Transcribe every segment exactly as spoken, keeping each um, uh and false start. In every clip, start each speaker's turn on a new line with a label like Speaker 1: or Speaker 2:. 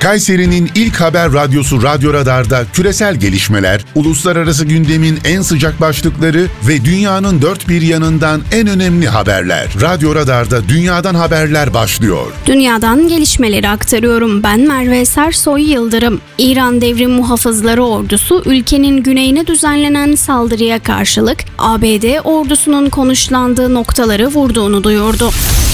Speaker 1: Kayseri'nin ilk haber radyosu Radyo Radar'da küresel gelişmeler, uluslararası gündemin en sıcak başlıkları ve dünyanın dört bir yanından en önemli haberler. Radyo Radar'da dünyadan haberler başlıyor.
Speaker 2: Dünyadan gelişmeleri aktarıyorum. Ben Merve Sersoy Yıldırım. İran Devrim Muhafızları Ordusu ülkenin güneyine düzenlenen saldırıya karşılık A B D ordusunun konuşlandığı noktaları vurduğunu duyurdu.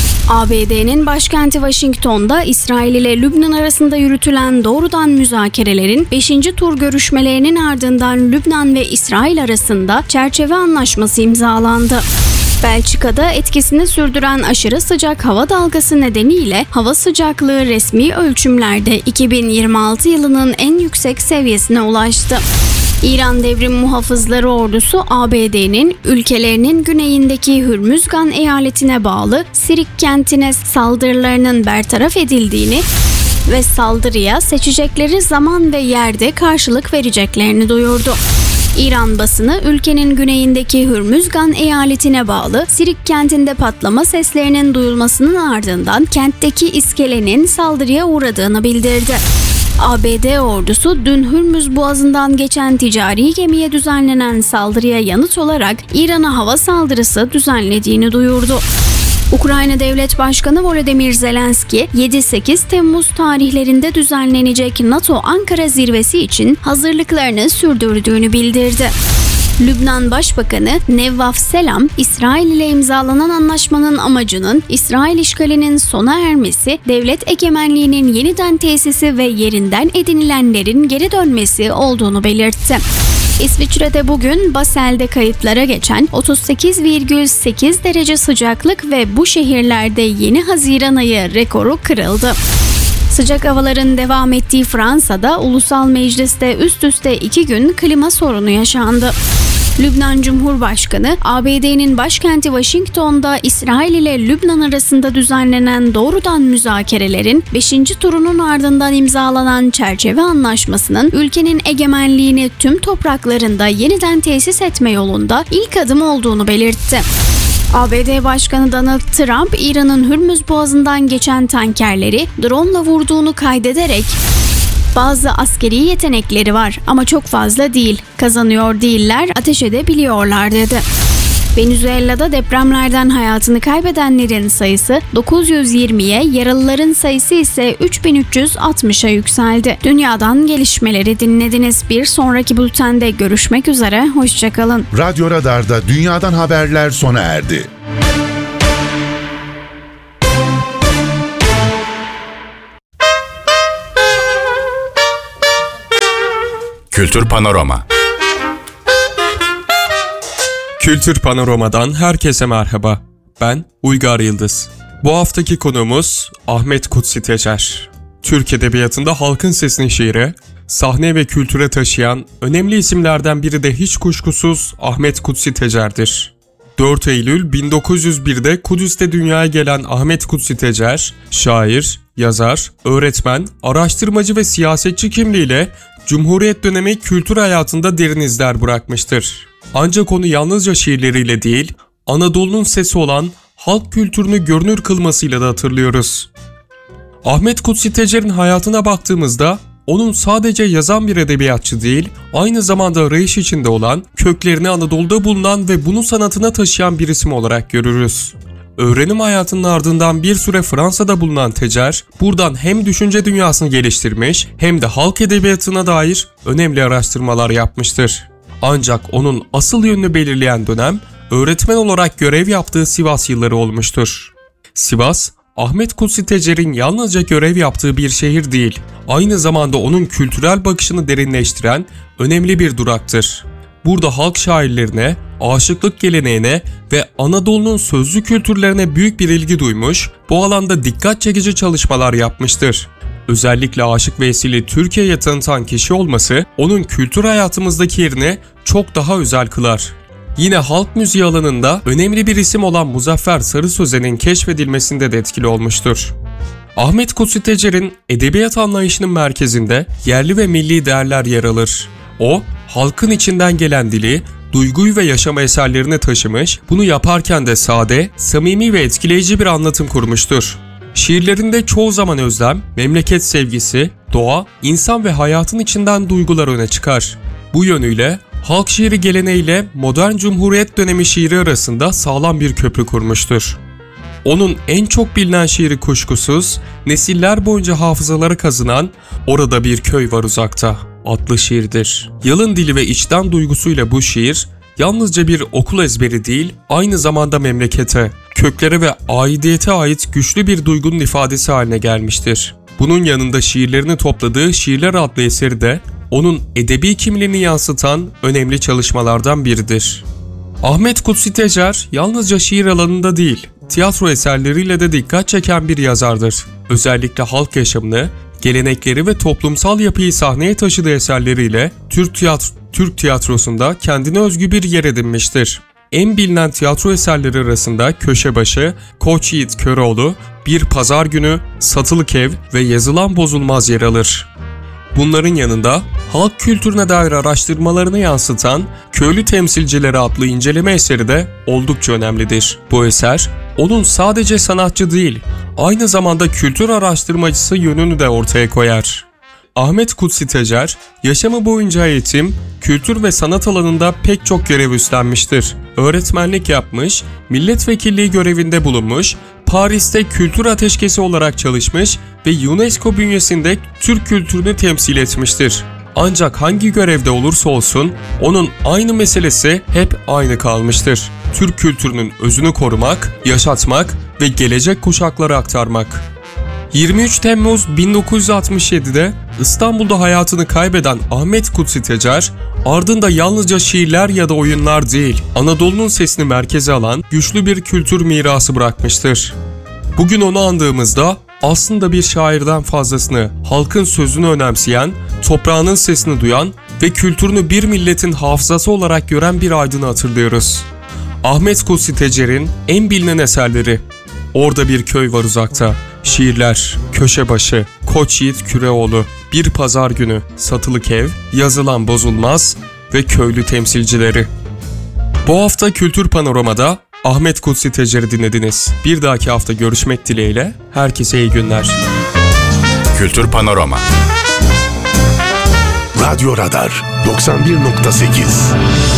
Speaker 2: A B D'nin başkenti Washington'da İsrail ile Lübnan arasında yürütülen doğrudan müzakerelerin beşinci tur görüşmelerinin ardından Lübnan ve İsrail arasında çerçeve anlaşması imzalandı. Belçika'da etkisini sürdüren aşırı sıcak hava dalgası nedeniyle hava sıcaklığı resmi ölçümlerde iki bin yirmi altı yılının en yüksek seviyesine ulaştı. İran Devrim Muhafızları Ordusu A B D'nin ülkelerinin güneyindeki Hürmüzgan eyaletine bağlı Sirik kentine saldırılarının bertaraf edildiğini ve saldırıya seçecekleri zaman ve yerde karşılık vereceklerini duyurdu. İran basını ülkenin güneyindeki Hürmüzgan eyaletine bağlı Sirik kentinde patlama seslerinin duyulmasının ardından kentteki iskelenin saldırıya uğradığını bildirdi. A B D ordusu dün Hürmüz Boğazı'ndan geçen ticari gemiye düzenlenen saldırıya yanıt olarak İran'a hava saldırısı düzenlediğini duyurdu. Ukrayna Devlet Başkanı Volodymyr Zelenski, yedi sekiz Temmuz tarihlerinde düzenlenecek NATO Ankara zirvesi için hazırlıklarını sürdürdüğünü bildirdi. Lübnan Başbakanı Nevvaf Selam, İsrail ile imzalanan anlaşmanın amacının İsrail işgalinin sona ermesi, devlet egemenliğinin yeniden tesisi ve yerinden edinilenlerin geri dönmesi olduğunu belirtti. İsviçre'de bugün Basel'de kayıtlara geçen otuz sekiz virgül sekiz derece sıcaklık ve bu şehirlerde yeni Haziran ayı rekoru kırıldı. Sıcak havaların devam ettiği Fransa'da Ulusal Meclis'te üst üste iki gün klima sorunu yaşandı. Lübnan Cumhurbaşkanı, A B D'nin başkenti Washington'da İsrail ile Lübnan arasında düzenlenen doğrudan müzakerelerin beşinci turunun ardından imzalanan çerçeve anlaşmasının ülkenin egemenliğini tüm topraklarında yeniden tesis etme yolunda ilk adım olduğunu belirtti. A B D Başkanı Donald Trump, İran'ın Hürmüz Boğazı'ndan geçen tankerleri drone'la vurduğunu kaydederek "Bazı askeri yetenekleri var ama çok fazla değil. Kazanıyor değiller, ateş edebiliyorlar" dedi. Venezuela'da depremlerden hayatını kaybedenlerin sayısı dokuz yüz yirmiye, yaralıların sayısı ise üç bin üç yüz altmışa yükseldi. Dünyadan gelişmeleri dinlediniz. Bir sonraki bültende görüşmek üzere, hoşçakalın.
Speaker 1: Radyo Radar'da dünyadan haberler sona erdi.
Speaker 3: Kültür Panorama.
Speaker 4: Kültür Panorama'dan herkese merhaba. Ben Uygar Yıldız. Bu haftaki konuğumuz Ahmet Kutsi Tecer. Türk Edebiyatı'nda halkın sesini şiire, sahne ve kültüre taşıyan önemli isimlerden biri de hiç kuşkusuz Ahmet Kutsi Tecer'dir. dört Eylül bin dokuz yüz birde Kudüs'te dünyaya gelen Ahmet Kutsi Tecer, şair, yazar, öğretmen, araştırmacı ve siyasetçi kimliğiyle Cumhuriyet dönemi kültür hayatında derin izler bırakmıştır. Ancak onu yalnızca şiirleriyle değil, Anadolu'nun sesi olan halk kültürünü görünür kılmasıyla da hatırlıyoruz. Ahmet Kutsi Tecer'in hayatına baktığımızda onun sadece yazan bir edebiyatçı değil, aynı zamanda arayış içinde olan, köklerini Anadolu'da bulunan ve bunu sanatına taşıyan bir isim olarak görürüz. Öğrenim hayatının ardından bir süre Fransa'da bulunan Tecer, buradan hem düşünce dünyasını geliştirmiş hem de halk edebiyatına dair önemli araştırmalar yapmıştır. Ancak onun asıl yönünü belirleyen dönem, öğretmen olarak görev yaptığı Sivas yılları olmuştur. Sivas, Ahmet Kutsi Tecer'in yalnızca görev yaptığı bir şehir değil, aynı zamanda onun kültürel bakışını derinleştiren önemli bir duraktır. Burada halk şairlerine, aşıklık geleneğine ve Anadolu'nun sözlü kültürlerine büyük bir ilgi duymuş, bu alanda dikkat çekici çalışmalar yapmıştır. Özellikle Aşık Veysel'i Türkiye'ye tanıtan kişi olması, onun kültür hayatımızdaki yerini çok daha özel kılar. Yine halk müziği alanında önemli bir isim olan Muzaffer Sarı Sözen'in keşfedilmesinde de etkili olmuştur. Ahmet Kutsi Tecer'in edebiyat anlayışının merkezinde yerli ve milli değerler yer alır. O, halkın içinden gelen dili, duyguyu ve yaşama eserlerini taşımış, bunu yaparken de sade, samimi ve etkileyici bir anlatım kurmuştur. Şiirlerinde çoğu zaman özlem, memleket sevgisi, doğa, insan ve hayatın içinden duygular öne çıkar. Bu yönüyle halk şiiri geleneğiyle modern Cumhuriyet dönemi şiiri arasında sağlam bir köprü kurmuştur. Onun en çok bilinen şiiri kuşkusuz, nesiller boyunca hafızalara kazınan "Orada Bir Köy Var Uzakta" adlı şiirdir. Yalın dili ve içten duygusuyla bu şiir, yalnızca bir okul ezberi değil, aynı zamanda memlekete, köklere ve aidiyete ait güçlü bir duygunun ifadesi haline gelmiştir. Bunun yanında şiirlerini topladığı Şiirler adlı eseri de onun edebi kimliğini yansıtan önemli çalışmalardan biridir. Ahmet Kutsi Tecer yalnızca şiir alanında değil, tiyatro eserleriyle de dikkat çeken bir yazardır. Özellikle halk yaşamını, gelenekleri ve toplumsal yapıyı sahneye taşıdığı eserleriyle Türk, tiyatro, Türk tiyatrosunda kendine özgü bir yer edinmiştir. En bilinen tiyatro eserleri arasında Köşebaşı, Koç Yiğit Köroğlu, Bir Pazar Günü, Satılık Ev ve Yazılan Bozulmaz yer alır. Bunların yanında halk kültürüne dair araştırmalarını yansıtan Köylü Temsilcileri adlı inceleme eseri de oldukça önemlidir. Bu eser, onun sadece sanatçı değil, aynı zamanda kültür araştırmacısı yönünü de ortaya koyar. Ahmet Kutsi Tecer, yaşamı boyunca eğitim, kültür ve sanat alanında pek çok görev üstlenmiştir. Öğretmenlik yapmış, milletvekilliği görevinde bulunmuş, Paris'te kültür ateşkesi olarak çalışmış ve UNESCO bünyesinde Türk kültürünü temsil etmiştir. Ancak hangi görevde olursa olsun onun aynı meselesi hep aynı kalmıştır. Türk kültürünün özünü korumak, yaşatmak ve gelecek kuşaklara aktarmak. yirmi üç Temmuz bin dokuz yüz altmış yedi'de İstanbul'da hayatını kaybeden Ahmet Kutsi Tecer, ardında yalnızca şiirler ya da oyunlar değil, Anadolu'nun sesini merkeze alan güçlü bir kültür mirası bırakmıştır. Bugün onu andığımızda aslında bir şairden fazlasını, halkın sözünü önemseyen, toprağının sesini duyan ve kültürünü bir milletin hafızası olarak gören bir aydını hatırlıyoruz. Ahmet Kutsi Tecer'in en bilinen eserleri Orada Bir Köy Var Uzakta, şiirler Köşebaşı, Koç Yiğit Köroğlu, Bir Pazar Günü, Satılık Ev, Yazılan Bozulmaz ve Köylü Temsilcileri. Bu hafta Kültür Panorama'da Ahmet Kutsi Tecer'i dinlediniz. Bir dahaki hafta görüşmek dileğiyle, herkese iyi günler.
Speaker 3: Kültür Panorama
Speaker 1: Radyo Radar doksan bir nokta sekiz